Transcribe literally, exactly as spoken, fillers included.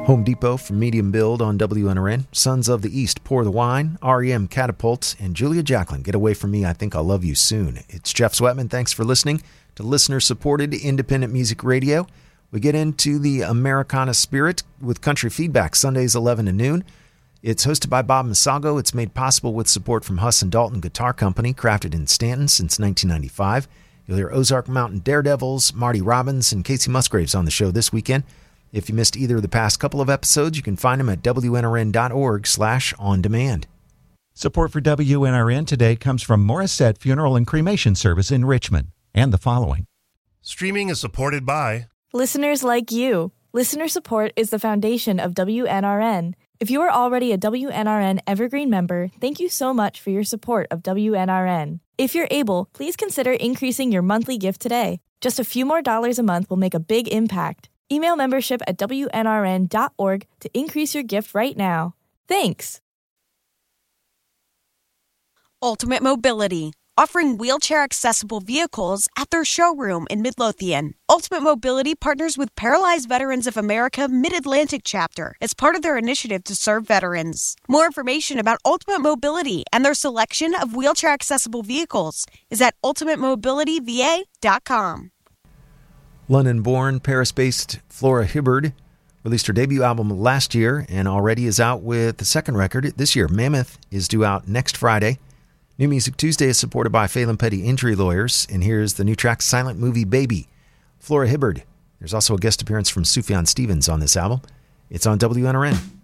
Home Depot for Medium Build on W N R N. Sons of the East, Pour the Wine. R E M Catapult. And Julia Jacklin, Get Away From Me, I Think I'll Love You Soon. It's Jeff Sweatman. Thanks for listening to listener-supported independent music radio. We get into the Americana spirit with Country Feedback, Sundays eleven to noon. It's hosted by Bob Masago. It's made possible with support from Huss and Dalton Guitar Company, crafted in Stanton since nineteen ninety-five. You'll hear Ozark Mountain Daredevils, Marty Robbins, and Casey Musgraves on the show this weekend. If you missed either of the past couple of episodes, you can find them at W N R N dot org slash on demand. Support for W N R N today comes from Morissette Funeral and Cremation Service in Richmond and the following. Streaming is supported by listeners like you. Listener support is the foundation of W N R N. If you are already a W N R N Evergreen member, thank you so much for your support of W N R N. If you're able, please consider increasing your monthly gift today. Just a few more dollars a month will make a big impact. Email membership at W N R N dot org to increase your gift right now. Thanks. Ultimate Mobility, offering wheelchair-accessible vehicles at their showroom in Midlothian. Ultimate Mobility partners with Paralyzed Veterans of America Mid-Atlantic Chapter as part of their initiative to serve veterans. More information about Ultimate Mobility and their selection of wheelchair-accessible vehicles is at ultimate mobility v a dot com. London-born, Paris-based Flora Hibbard released her debut album last year and already is out with the second record this year. Mammoth is due out next Friday. New Music Tuesday is supported by Phelan Petty Injury Lawyers, and here's the new track, Silent Movie Baby. Flora Hibbard. There's also a guest appearance from Sufjan Stevens on this album. It's on W N R N.